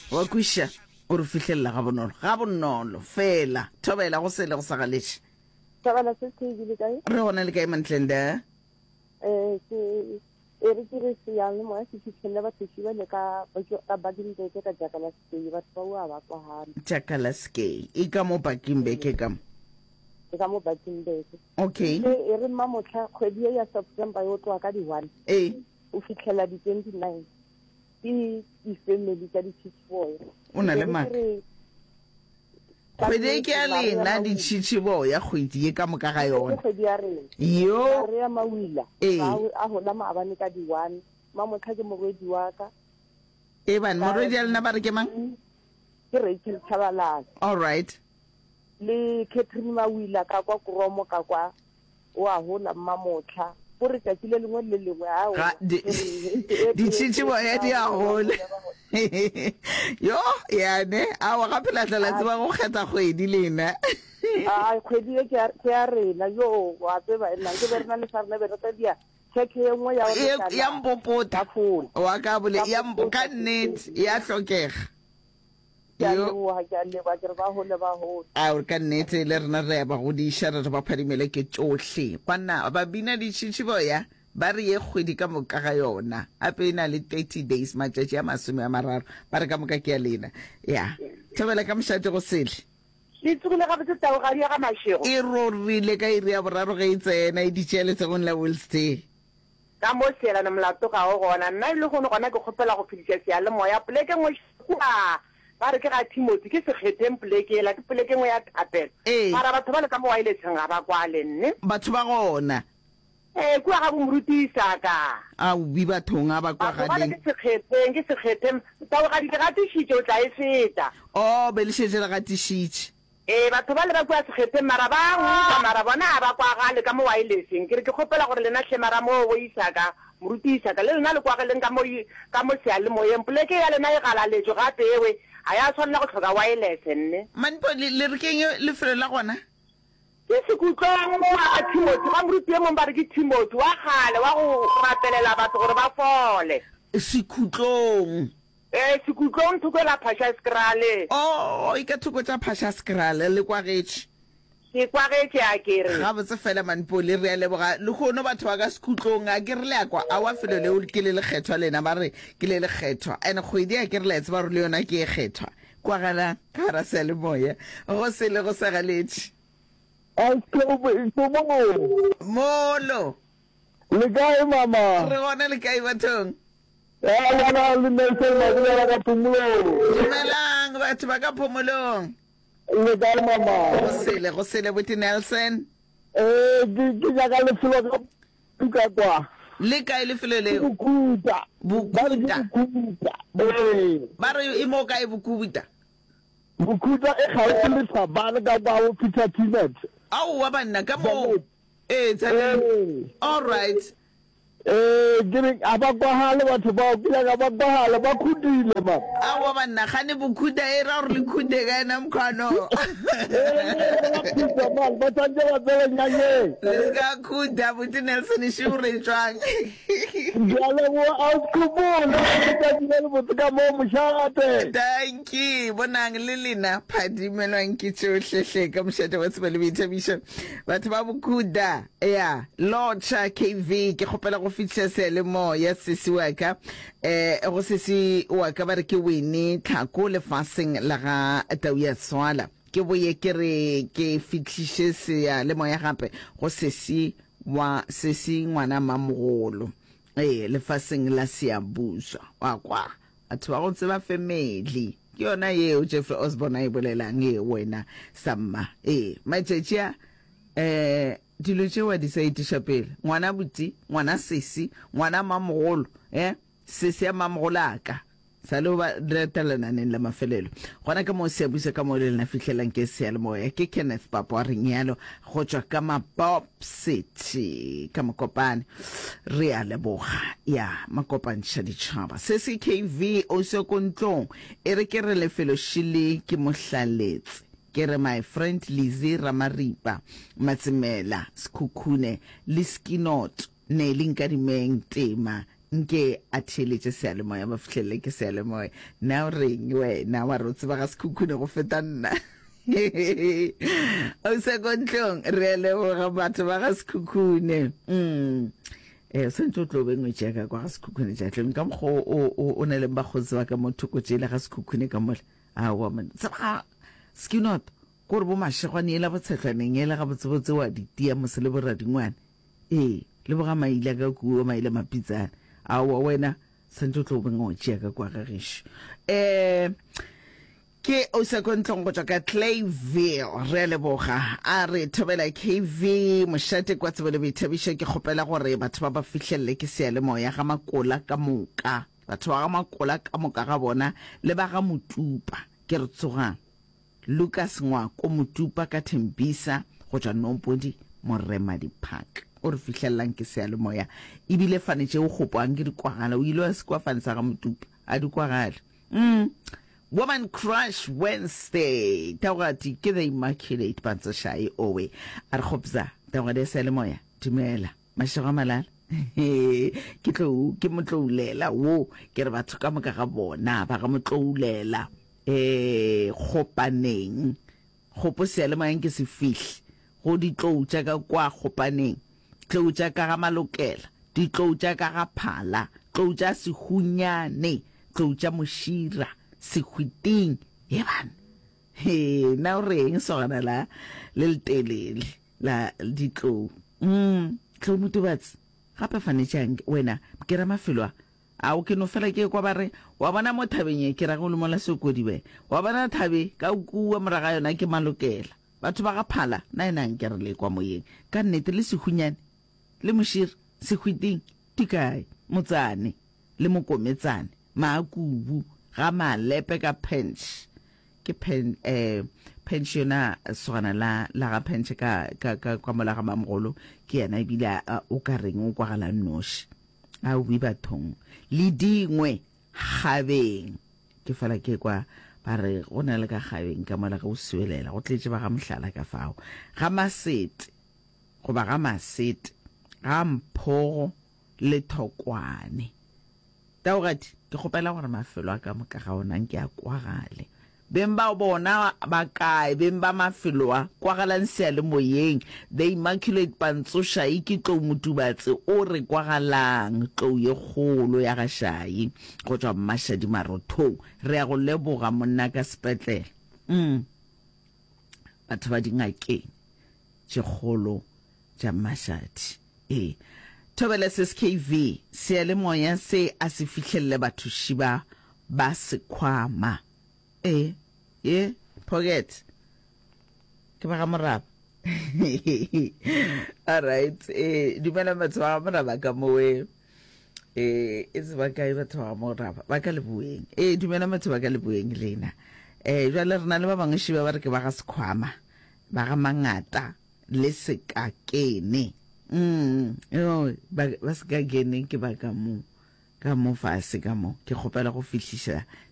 wa kwisha o re fitlhella ga bonolo fela thobela go sele go sagaletse Tabala se ke di kae re gona le kae mantlenda ke re se ya le mo se fitlhella ba tshiba le ka ba dintse ka Jakala Skate ba tsawa ba kwa ha Jakala Skate e ka mo Bakimbeke ka mo Bakimbeke okay e re mamotla kgwedi ya September yo tloa ka di 1 o fitlhela di 29 di family ka di 64 o na le maka kgwedi ke ya lena di tshitshiboya kgwedi e ka moka ga yona yo re ya mawila a hola maabane ka di 1 mamotla ke mogwedi wa ka ban morwedi ya lena ba re ke mang ke Rachel Chabalala all right le Catherine Mawila ka kwa Kromo ka kwa wa hola mamotla gore ka tsile lengwe le lengwe a di tshitshiboya di a hola yo yane a wa ga phela tla tseba go kgetha kgwedi lena a kgwedi ke ya rena yo wa tseba nna ke berna le sarna be rata dia check e nngwe ya mpopota wa ka bole ya mboka net ya hlokega yo wa ga le ba ke ba hole a o ka nnete le rena re ba go di shara ba phadimele ke tsohle bana ba bina di tshitshiboya ba re ye kgwedi ka moka ga yona ape ena le 30 days matšatši a 30 ba re ka moka ke ya lena ya thobela ka mošate go sele le tsugile ga botse tao ga ya ga mashego e rorile ka iri ya boraro ge e tsena e ditšheletse go nla Willstay ka mo sela na molato ga go gona nna ile go gona ke kgopela go fedisa se ya le moya pleke ngwe kwa ba re ke ga Timothy ke se kgeteng pleke la ke pleke ngwe ya tapela mara batho ba le ka mo wa ile tsenga ba kwa le nne batho ba gona kwa ga bomrutisa ka a ubi bathong a ba kwa ga ding ke se kgeteng tao ga di gatishitse o tla e feta be le shetse le gatishitse batho ba le ba kwa se kgeteng mara ba ngwa mara bona ba kwa ga le ka mo wa ile seng ke kgopela gore lena hle mara mo go isa ka mrutisa ka le lena le kwa ga leng ka mo se ya le moyeng pleke ya lena e galaletso gape ewe a ya tshwanela go tlhoka wireless nne manpo le re keng le felo la gona ke sekutlong a Timothy ga moruti e mong ba re ke Timothy wa gale wa go ratelela batho gore ba fole sekutlong sekutlong thoko la Phasha Skrale e ka thoko tsa Phasha Skrale le kwa getše ke kwa getše a kere ga botse fela manpo le re ya leboga le gono batho ba ka sekutlong a ke re le akwa a wa felo le o ke le lekgethwa lena ba re ke le lekgethwa ene kgwedi a ke re la etse ba re le yona ke e kgethwa kwa gala ka ra se le moya go se le go sagaletse molo le kae mama re gona le kae bathong wala le Nelson Madula ka Phomolong dumelang batho ba ka Phomolong le kae mama go sele bote Nelson ke ja ka lefelo ka tuka kwa le kae lefelo le bukuta ba re e mo kae bukuta e ga le sabana ka ba o Peter Timet wa banna ka mo all right giving abagwahale batho ba opila ka bagwahale ba khudile ma wa banna gane bokhuda e ra re le khude ka ena mkhano ba tsanje ba tsela nyanye le ska khuda buti Nelson shure tswang jale mo outkubola ka dinele botka mo moshate thank you bonang le lena phadimelwang ke tsohle ka moshate wa tsebele bithabisha batho ba bokhuda Lotcha KV ke khopela go fitse le mo ya sisi wa ka go sisi wa ka ba re ke wene tlhako le fasing la ga tau ya swala ke boye ke re ke fitlishe se ya le mo ya gape go sisi ngwana mamogolo le fasing la Siabusa wa kwa atho ba go tseba family ke yona ye o Jeffrey Osborne a ibolelang wena samma matšetšia dilo tšewa di sa itiša pele ngwana buti ngwana sesi ngwana mamogolo sesi ya mamogolo aka sa le ba retelananeng la mafelelo gona ka mo Seabuse ka mo le lena fitlhelang ke seyalemoya ke Kenneth Papa wa reng yalo go tswa ka Mapop City ka Mokopane re a leboga makopantsha ditšhaba sesi KV o se kontlong e re ke re lefelo shile ke mohlaletse kere my friend Lizzie Ramaripa Matsimela Skukune Liskinot ne linkadimeng tema nke a theletše seyalemoya ba fihlelele ke seyalemoya na o reng wena wa re o tseba ga sekhukhune go feta nna o sa kontlong re leboga batho ba ga sekhukhune sentse o tlo bengwe jaaka kwa ga sekhukhune jatlong ka mokgwa o na leng bagotsi ba ka mo thoko tšele ga sekhukhune ka mola awa man tsaba skinot gore bo mashegwane ela botshetlwaneng ela ga botsebotse wa ditia mose le boradingwane le boga maile ka kuo maile mapitsana awa wena sentse o tlo bengwe o jaaka kwa ga gešo ke o sa kontlong go tswa ka Clayville re leboga a re thobela KV mošate kwa tsebele boithabišo ke kgopela gore batho ba ba fihlelele ke seyalemoya ga makola ka moka batho ba ga makola ka moka ga bona le ba ga Motupa ke re tsogang Lucas Ngwako Motupa ka Tembisa go tswa Nompodi Moremadi Park o re fihlellang ke seyalemoya ebile fanetse o gopang ke dikwagala o ile wa se kwa fanetsa ga Motupa a dikwagala Woman Crush Wednesday tawati ke the Immaculate Pantsashai owe a re gopsa tawade seyalemoya dumela mashoga malala ke motloulela wo ke re batho ka moka ga bona ba ga motloulela gopaneng gopo seyalemoya ke se fihle go di tlou tša ka kwa gopaneng tlou tša ka ga Malokela di tlou tša ka ga Phala tlou tša Sehunyane tlou tša Moshira Sekhuting yeban na o reng sogana la le telele la di tlou tlou Motubatsi gape fanetšang wena ke ra mafelo a o ke no fela ke kwa bare wa bona mo thabeng ke ra go le mola sekodi we wa bona thabe ka kua moraga yona ke Malokela batho ba ga Phala na ena nke re le kwa moyeng ka nnete le Sehunyane le Moshira Sekhuting dikai Motsane le Mokometsane Maakubu ga Malepe ka Pench ke pensiona sogana la ga Pench ka kwa mola ga Mamgolo ke yena ebile o ka reng o kwa gala noši a o bathong le dingwe gabeng ke fela ke kwa ba re go na le ka gabeng ka mola ga o suelela go tletse ba ga Mohlala ka fao ga Masete go ba ga Masete ga Mphogo le Thokwane taogati ke gopela gore mafelo a ka moka ga ona nke a kwagale beng ba bona ba kae beng ba mafelo a kwagalang seyalemoyeng the Immaculate Pantsashai ke tlou Motubatsi o re kwagalang tlou ye kgolo ya gašai go tswa Mashadi Marothong re ya go leboga monna ka sepetlele batho ba dingakeng tše kgolo tša Mashadi thobela SKV seyalemoya se a se fihlelle batho šiba ba sekhwama pocket ke ba ga Moraba all right dumela batho ba ga Moraba ka mowe it's ba kae batho ba ga Moraba ba ka lebueng dumela batho ba ka lebueng lena jwale re na le ba bangwe šiba ba re ke ba ga sekhwama ba ga Mangata le Sekakene ba se ka kene ke ba ka mo fase ka mo ke kgopela go fihliša